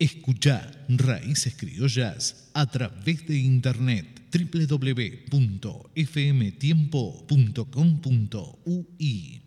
Escuchá Raíces Criollas a través de internet www.fmtiempo.com.ui